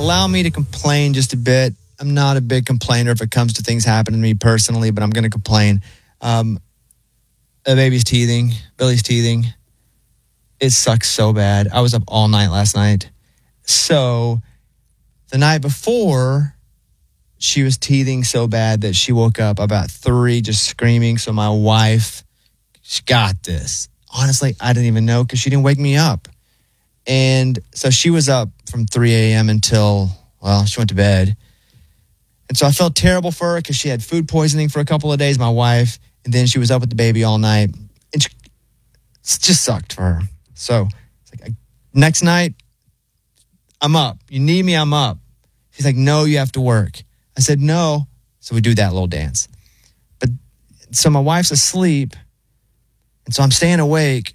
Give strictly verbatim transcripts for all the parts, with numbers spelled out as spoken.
allow me to complain just a bit. I'm not a big complainer if it comes to things happening to me personally, but I'm going to complain. Um, the baby's teething. Billy's teething. It sucks so bad. I was up all night last night. So the night before, she was teething so bad that she woke up about three just screaming. So my wife, she got this. Honestly, I didn't even know because she didn't wake me up. And so she was up from three a.m. until, well, she went to bed. And so I felt terrible for her because she had food poisoning for a couple of days, my wife. And then she was up with the baby all night. And she, it just sucked for her. So it's like, next night, I'm up. You need me, I'm up. She's like, no, you have to work. I said, no. So we do that little dance. But so my wife's asleep. And so I'm staying awake.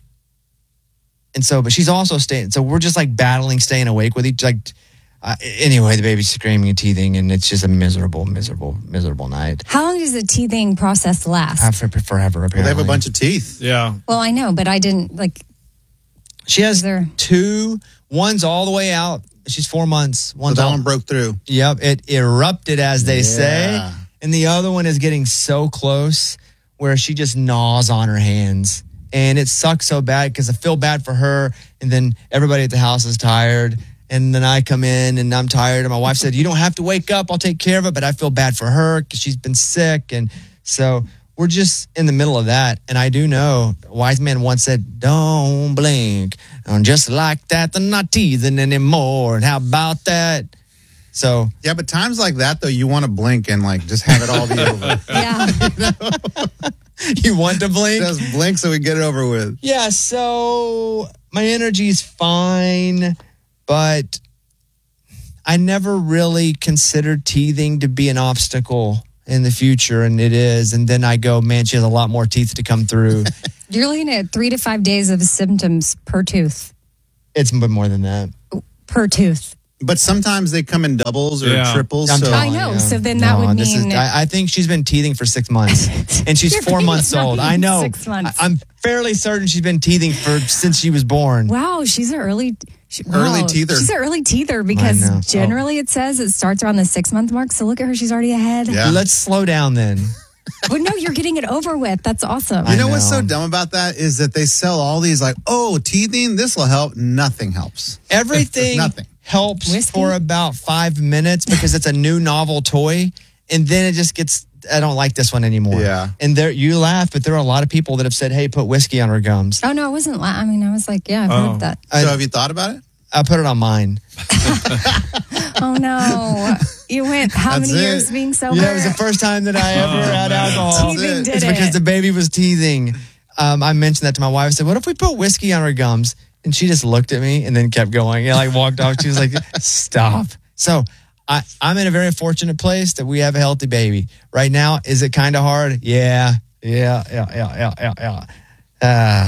And so, but she's also staying. So we're just like battling, staying awake with each, like, uh, anyway, the baby's screaming and teething. And it's just a miserable, miserable, miserable night. How long does the teething process last? Uh, for, forever, apparently. Well, they have a bunch of teeth. Yeah. Well, I know, but I didn't, like. She has there... two. One's all the way out. She's four months. One's so that all, one broke through. Yep. It erupted, as they yeah. say. And the other one is getting so close where she just gnaws on her hands. And it sucks so bad because I feel bad for her. And then everybody at the house is tired. And then I come in and I'm tired. And my wife said, you don't have to wake up. I'll take care of it. But I feel bad for her because she's been sick. And so we're just in the middle of that. And I do know, a wise man once said, don't blink. And just like that, they're not teething anymore. And how about that? So yeah, but times like that, though, you want to blink and like just have it all be over. Yeah. You know? You want to blink? Just blink so we get it over with. Yeah, so my energy is fine, but I never really considered teething to be an obstacle in the future, and it is. And then I go, man, she has a lot more teeth to come through. You're looking at three to five days of symptoms per tooth. It's bit more than that. Per tooth. But sometimes they come in doubles or Yeah. triples. I'm So I know. So then that No, would this mean. is, I, I think she's been teething for six months, and she's Your four baby's months not old. even I know. six months. I, I'm fairly certain she's been teething for since she was born. Wow, she's an early. She, Early wow, teether. She's an early teether I know. because generally it says it starts around the six month mark. So look at her; she's already ahead. Yeah. Let's slow down then. But no, you're getting it over with. That's awesome. You I know what's so know. dumb about that is that they sell all these like, oh, teething, this will help. Nothing helps. Everything Nothing. helps Whiskey? for about five minutes because it's a new novel toy, and then it just gets. I don't like this one anymore. Yeah. And there, you laugh, but there are a lot of people that have said, "Hey, put whiskey on her gums." Oh no, I wasn't. La- I mean, I was like, yeah, I've Oh. heard of that. I- So have you thought about it? I put it on mine. Oh no, you went how That's many it. years being sober? Yeah, it was the first time that I ever Oh, had man. alcohol. Teething it. did It's it. because the baby was teething. Um, I mentioned that to my wife. I said, "What if we put whiskey on her gums?" And she just looked at me and then kept going. And like walked off. She was like, "Stop." So I, I'm in a very fortunate place that we have a healthy baby right now. Is it kind of hard? Yeah, yeah, yeah, yeah, yeah, yeah, yeah. Uh,